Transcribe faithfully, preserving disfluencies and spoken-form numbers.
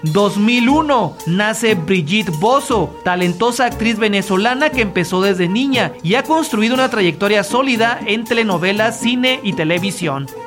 dos mil uno nace Brigitte Bozzo, talentosa actriz venezolana que empezó desde niña y ha construido una trayectoria sólida en telenovelas, cine y televisión.